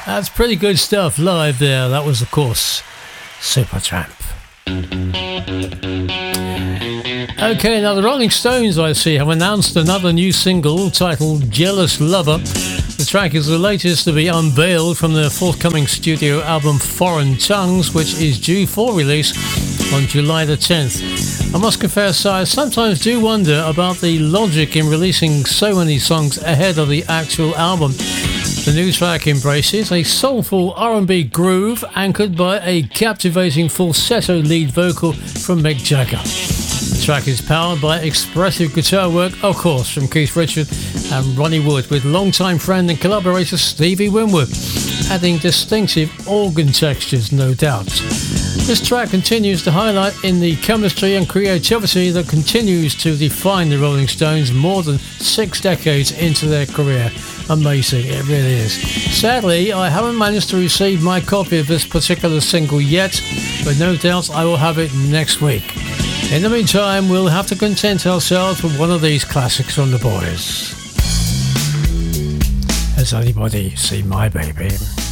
That's pretty good stuff live there. That was, of course, Supertramp. Okay, now the Rolling Stones, I see, have announced another new single titled Jealous Lover. The track is the latest to be unveiled from their forthcoming studio album Foreign Tongues, which is due for release on July the 10th. I must confess, I sometimes do wonder about the logic in releasing so many songs ahead of the actual album. The new track embraces a soulful R&B groove anchored by a captivating falsetto lead vocal from Mick Jagger. The track is powered by expressive guitar work, of course, from Keith Richards and Ronnie Wood, with longtime friend and collaborator Stevie Winwood, adding distinctive organ textures, no doubt. This track continues to highlight in the chemistry and creativity that continues to define the Rolling Stones more than 6 decades into their career. Amazing, it really is. Sadly, I haven't managed to receive my copy of this particular single yet, but no doubt I will have it next week. In the meantime, we'll have to content ourselves with one of these classics from the boys. Has anybody seen my baby?